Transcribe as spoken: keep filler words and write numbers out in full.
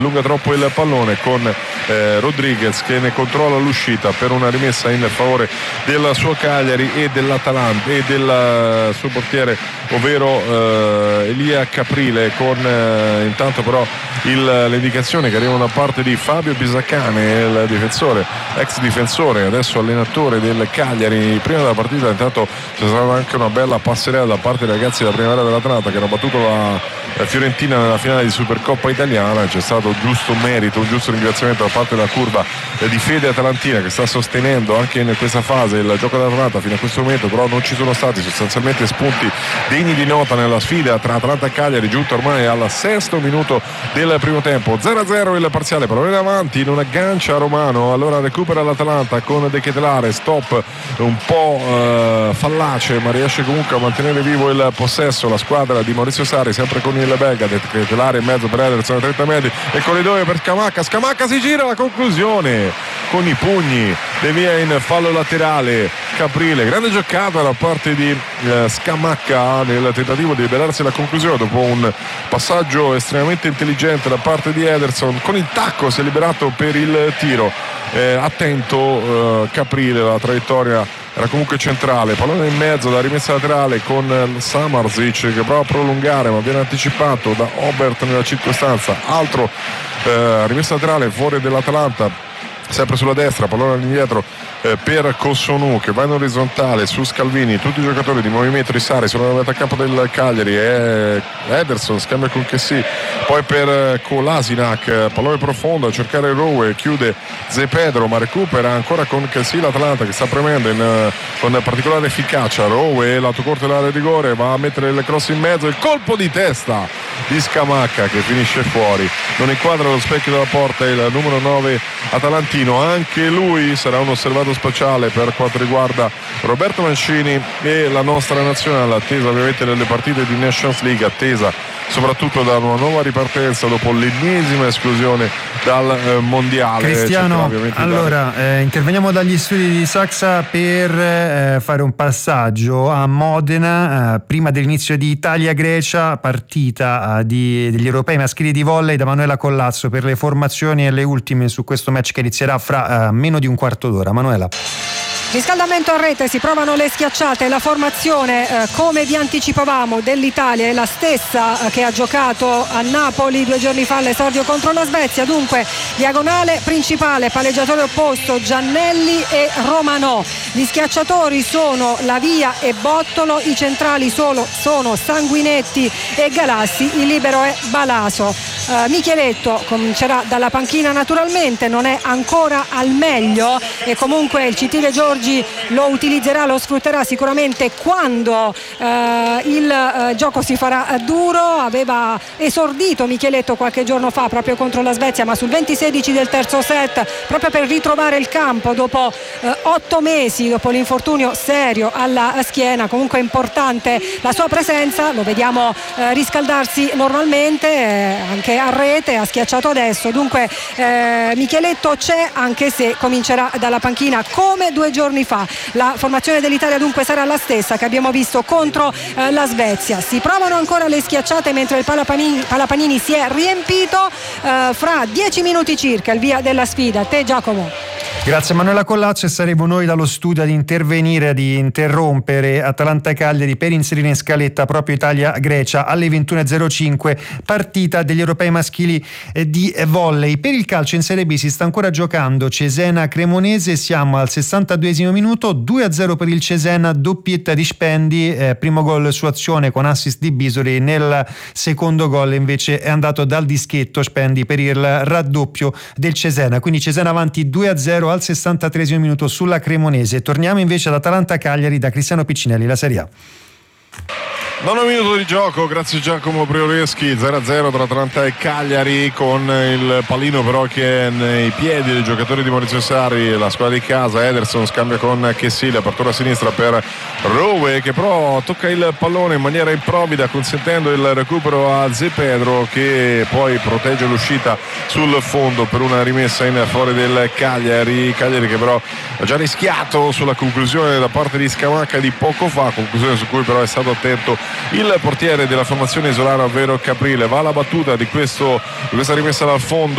allunga troppo il pallone con eh, Rodriguez che ne controlla l'uscita per una rimessa in favore del suo Cagliari e dell'Atalanta e del suo portiere, ovvero eh, Elia Caprile, con eh, intanto però il, l'indicazione che arriva da parte di Fabio Bisaccane, il difensore, ex difensore, adesso allenatore del Cagliari. Prima della partita intanto c'è stata anche una bella passerella da parte dei ragazzi della primavera dell'Atalanta che hanno battuto la, la Fiorentina nella finale di Supercoppa italiana. C'è stato giusto merito, un giusto ringraziamento da parte della curva di fede atalantina che sta sostenendo anche in questa fase il gioco dell'Atalanta. Fino a questo momento però non ci sono stati sostanzialmente spunti degni di nota nella sfida tra Atalanta e Cagliari, giunto ormai al sesto minuto del primo tempo. Zero a zero il parziale, pallone davanti, non aggancia Romano, allora recupera l'Atalanta con De Ketelare, stop un po' eh, fallace ma riesce comunque a mantenere vivo il possesso la squadra di Maurizio Sarri, sempre con il belga. De Ketelare in mezzo per Ederson a trenta metri e corridoio per Scamacca, Scamacca si gira, la conclusione con i pugni, devia in fallo laterale Caprile. Grande giocata da parte di eh, Scamacca nel tentativo di liberarsi la conclusione dopo un passaggio estremamente intelligente da parte di Ederson. Con il tacco si è liberato per il tiro, eh, attento eh, Caprile, la traiettoria era comunque centrale, pallone in mezzo, la rimessa laterale con Samarzic che prova a prolungare ma viene anticipato da Obert nella circostanza. Altro eh, rimessa laterale fuori dell'Atalanta, sempre sulla destra, pallone all'indietro eh, per Cossonù che va in orizzontale su Scalvini. Tutti i giocatori di movimento di Sarri sono a metà campo del Cagliari, e Ederson scambia con Chessy, poi per Kolasinac, pallone profondo a cercare Rowe, chiude Ze Pedro ma recupera ancora con Chessy l'Atalanta che sta premendo in, con particolare efficacia. Rowe, lato corto dell'area di rigore, va a mettere il cross in mezzo, il colpo di testa di Scamacca che finisce fuori, non inquadra lo specchio della porta il numero nove atalantino. Anche lui sarà un osservato speciale per quanto riguarda Roberto Mancini e la nostra nazionale, attesa ovviamente nelle partite di Nations League, attesa soprattutto da una nuova ripartenza dopo l'ennesima esclusione dal eh, mondiale. Cristiano, allora eh, interveniamo dagli studi di Saxa per eh, fare un passaggio a Modena eh, prima dell'inizio di Italia-Grecia, partita eh, di, degli europei maschili di volley, da Manuela Collazzo per le formazioni e le ultime su questo match che inizierà fra eh, meno di un quarto d'ora. Manuela. Riscaldamento a rete, si provano le schiacciate, la formazione eh, come vi anticipavamo dell'Italia è la stessa eh, che ha giocato a Napoli due giorni fa all'esordio contro la Svezia. Dunque diagonale principale, palleggiatore opposto Giannelli e Romanò, gli schiacciatori sono Lavia e Bottolo, i centrali solo, sono Sanguinetti e Galassi, il libero è Balaso. eh, Micheletto comincerà dalla panchina naturalmente, non è ancora al meglio e comunque il Citile Giorgi lo utilizzerà, lo sfrutterà sicuramente quando eh, il eh, gioco si farà duro. Aveva esordito Micheletto qualche giorno fa proprio contro la Svezia, ma sul venti sedici del terzo set, proprio per ritrovare il campo dopo eh, otto mesi, dopo l'infortunio serio alla schiena. Comunque è importante la sua presenza, lo vediamo eh, riscaldarsi normalmente, eh, anche a rete, ha schiacciato adesso. Dunque eh, Micheletto c'è, anche se comincerà dalla panchina come due giorni fa. La formazione dell'Italia dunque sarà la stessa che abbiamo visto contro eh, la Svezia. Si provano ancora le schiacciate mentre il Palapanini, Palapanini si è riempito. eh, fra dieci minuti circa il via della sfida. A te Giacomo. Grazie Manuela Collazzo, e saremo noi dallo studio ad intervenire, di interrompere Atalanta-Cagliari per inserire in scaletta proprio Italia-Grecia alle ventuno e zero cinque, partita degli europei maschili di volley. Per il calcio in Serie B si sta ancora giocando Cesena-Cremonese, siamo al sessantaduesimo minuto, due a zero per il Cesena, doppietta di Spendi, eh, primo gol su azione con assist di Bisoli, nel secondo gol invece è andato dal dischetto Spendi per il raddoppio del Cesena, quindi Cesena avanti due a zero al sessantatreesimo minuto sulla Cremonese. Torniamo invece ad Atalanta-Cagliari da Cristiano Piccinelli, la Serie A. Nono minuto di gioco, grazie Giacomo Brioleschi, zero a zero tra Atalanta e Cagliari, con il pallino però che è nei piedi dei giocatori di Maurizio Sarri, la squadra di casa. Ederson scambia con Chessy, apertura a sinistra per Rowe che però tocca il pallone in maniera improvvida, consentendo il recupero a Ze Pedro che poi protegge l'uscita sul fondo per una rimessa in fuori del Cagliari. Cagliari che però ha già rischiato sulla conclusione da parte di Scamacca di poco fa, conclusione su cui però è stato attento il portiere della formazione isolana, ovvero Caprile. Va alla battuta di, questo, di questa rimessa dal fondo